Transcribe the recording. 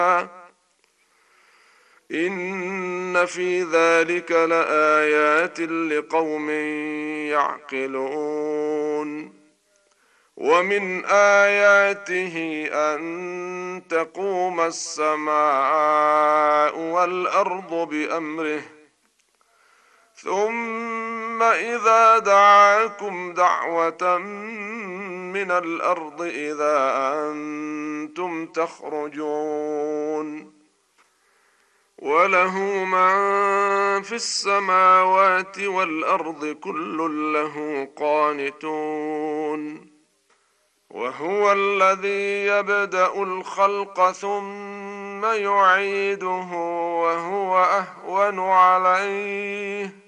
إن في ذلك لآيات لقوم يعقلون. ومن آياته أن تقوم السماء والأرض بأمره ثم إذا دعاكم دعوة من الأرض إذا أنتم تخرجون. وله من في السماوات والأرض كل له قانتون. وهو الذي يبدأ الخلق ثم يعيده وهو أهون عليه